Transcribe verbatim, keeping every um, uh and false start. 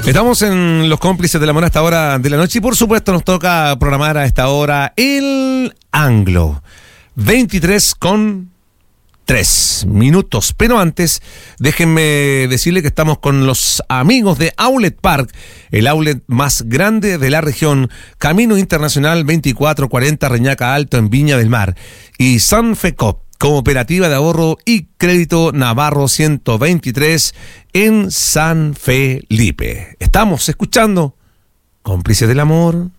Estamos en Los Cómplices del Amor a esta hora de la noche y por supuesto nos toca programar a esta hora el Anglo. veintitrés con tres minutos. Pero antes, déjenme decirle que estamos con los amigos de Outlet Park, el outlet más grande de la región, Camino Internacional veinticuatro cuarenta Reñaca Alto en Viña del Mar, y Sanfecop, Cooperativa de Ahorro y Crédito Navarro ciento veintitrés en San Felipe. Estamos escuchando Cómplices del Amor.